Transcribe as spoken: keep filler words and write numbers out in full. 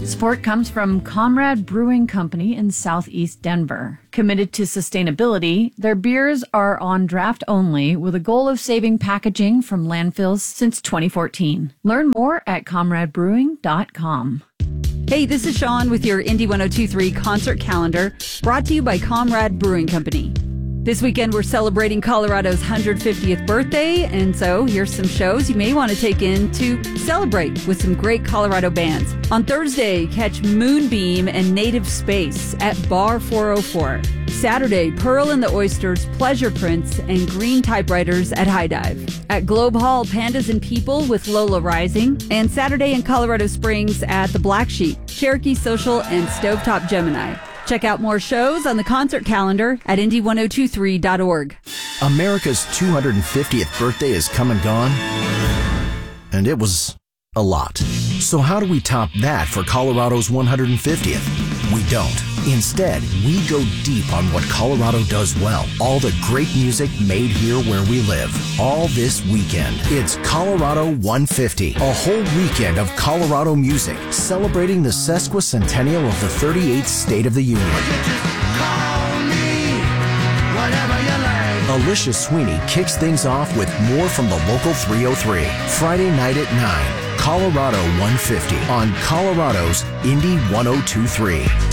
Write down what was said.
Support comes from Comrade Brewing Company in Southeast Denver. Committed to sustainability, their beers are on draft only with a goal of saving packaging from landfills since twenty fourteen. Learn more at comrade brewing dot com. Hey, this is Sean with your Indy one oh two point three concert calendar, brought to you by Comrade Brewing Company. This weekend, we're celebrating Colorado's one hundred fiftieth birthday, and so here's some shows you may want to take in to celebrate with some great Colorado bands. On Thursday, catch Moonbeam and Native Space at Bar four oh four. Saturday, Pearl and the Oysters, Pleasure Prince, and Green Typewriters at High Dive. At Globe Hall, Pandas and People with Lola Rising. And Saturday in Colorado Springs at the Black Sheep, Cherokee Social, and Stovetop Gemini. Check out more shows on the concert calendar at indy ten twenty-three dot org. America's two hundred fiftieth birthday has come and gone, and it was a lot. So how do we top that for Colorado's one hundred fiftieth? We don't. Instead, we go deep on what Colorado does well. All the great music made here where we live. All this weekend. It's Colorado one fifty. A whole weekend of Colorado music celebrating the sesquicentennial of the thirty-eighth State of the Union. Alicia Sweeney kicks things off with more from the local three oh three. Friday night at nine. Colorado one fifty on Colorado's Indy one oh two point three.